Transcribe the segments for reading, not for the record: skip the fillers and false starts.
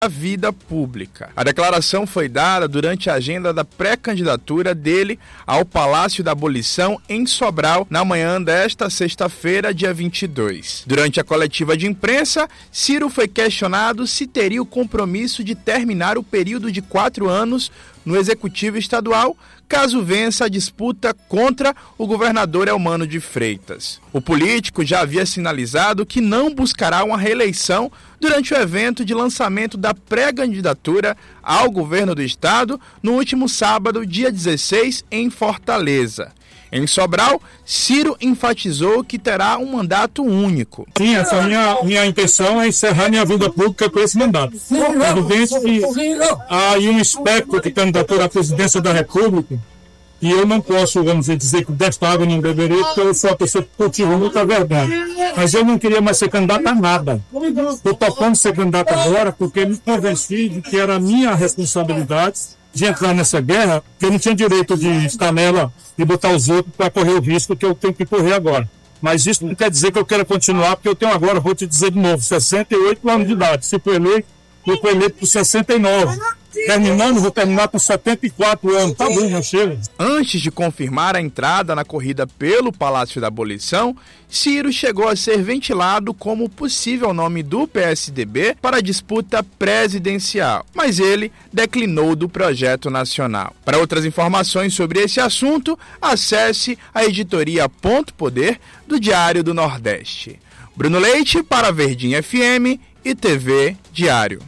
a vida pública. A declaração foi dada durante a agenda da pré-candidatura dele ao Palácio da Abolição em Sobral, na manhã desta sexta-feira, dia 22. Durante a coletiva de imprensa, Ciro foi questionado se teria o compromisso de terminar o período de 4 anos no Executivo Estadual, caso vença a disputa contra o governador Eumano de Freitas. O político já havia sinalizado que não buscará uma reeleição durante o evento de lançamento da pré-candidatura ao governo do estado no último sábado, dia 16, em Fortaleza. Em Sobral, Ciro enfatizou que terá um mandato único. Sim, essa minha intenção é encerrar minha vida pública com esse mandato. Evidente que há aí um espectro de candidatura à presidência da República e eu não posso, vamos dizer que desta água não beberei, porque eu sou uma pessoa que cultiva muita verdade. Mas eu não queria mais ser candidato a nada. Estou topando ser candidato agora porque me convenci de que era a minha responsabilidade de entrar nessa guerra, que eu não tinha direito de estar nela e botar os outros para correr o risco que eu tenho que correr agora. Mas isso não quer dizer que eu quero continuar, porque eu tenho agora, vou te dizer de novo, 68 anos de idade. Se for eleito, eu fui eleito por 69. Terminando, vou terminar com 74 anos. Tá bom, já chega. Antes de confirmar a entrada na corrida pelo Palácio da Abolição, Ciro chegou a ser ventilado como possível nome do PSDB para a disputa presidencial, mas ele declinou do projeto nacional. Para outras informações sobre esse assunto, acesse a editoria Ponto Poder do Diário do Nordeste. Bruno Leite para Verdinha FM e TV Diário.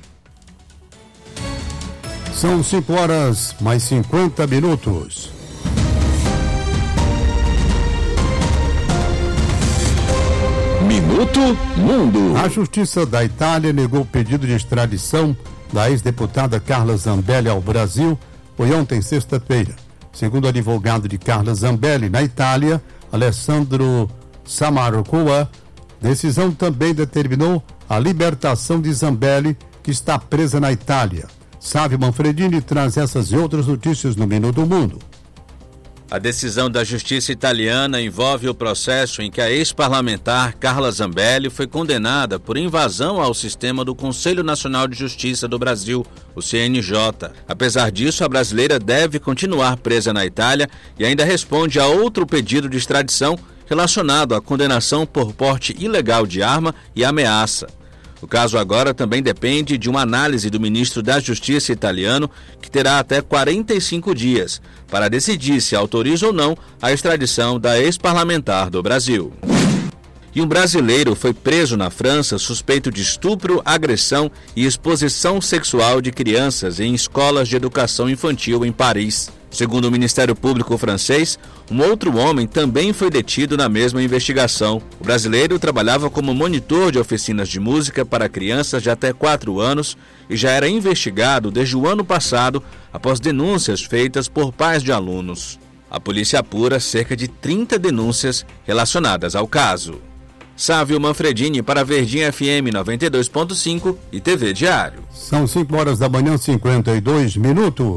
São 5 horas mais 50 minutos. Minuto Mundo. A Justiça da Itália negou o pedido de extradição da ex-deputada Carla Zambelli ao Brasil. Foi ontem, sexta-feira. Segundo o advogado de Carla Zambelli na Itália, Alessandro Samarcoa, decisão também determinou a libertação de Zambelli, que está presa na Itália. Sávio Manfredini traz essas e outras notícias no Minuto Mundo. A decisão da Justiça italiana envolve o processo em que a ex-parlamentar Carla Zambelli foi condenada por invasão ao sistema do Conselho Nacional de Justiça do Brasil, o CNJ. Apesar disso, a brasileira deve continuar presa na Itália e ainda responde a outro pedido de extradição relacionado à condenação por porte ilegal de arma e ameaça. O caso agora também depende de uma análise do ministro da Justiça italiano, que terá até 45 dias para decidir se autoriza ou não a extradição da ex-parlamentar do Brasil. E um brasileiro foi preso na França suspeito de estupro, agressão e exposição sexual de crianças em escolas de educação infantil em Paris. Segundo o Ministério Público francês, um outro homem também foi detido na mesma investigação. O brasileiro trabalhava como monitor de oficinas de música para crianças de até 4 anos e já era investigado desde o ano passado após denúncias feitas por pais de alunos. A polícia apura cerca de 30 denúncias relacionadas ao caso. Sávio Manfredini para Verdinha FM 92.5 e TV Diário. São 5 horas da manhã, 52 minutos.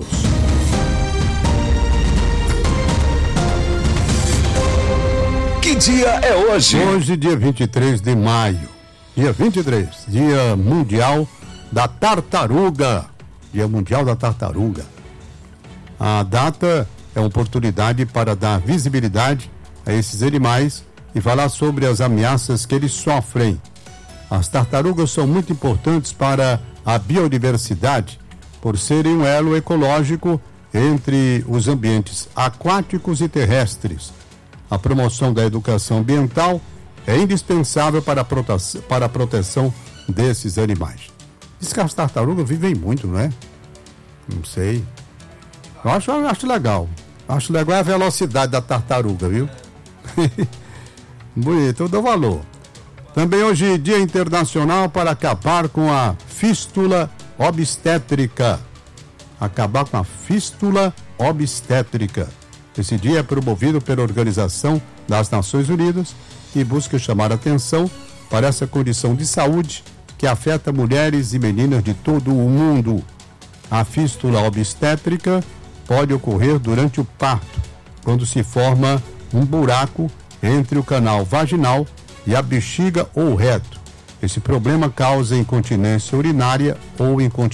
Que dia é hoje? Hoje, dia 23 de maio. Dia 23, Dia Mundial da Tartaruga. Dia Mundial da Tartaruga. A data é uma oportunidade para dar visibilidade a esses animais e falar sobre as ameaças que eles sofrem. As tartarugas são muito importantes para a biodiversidade, por serem um elo ecológico entre os ambientes aquáticos e terrestres. A promoção da educação ambiental é indispensável para a proteção desses animais. Diz que as tartarugas vivem muito, não é? Não sei. Eu acho legal. Acho legal a velocidade da tartaruga, viu? Bonito, eu dou valor. Também hoje, Dia Internacional para acabar com a fístula obstétrica. Acabar com a fístula obstétrica. Esse dia é promovido pela Organização das Nações Unidas e busca chamar atenção para essa condição de saúde que afeta mulheres e meninas de todo o mundo. A fístula obstétrica pode ocorrer durante o parto, quando se forma um buraco entre o canal vaginal e a bexiga ou reto. Esse problema causa incontinência urinária ou incontinência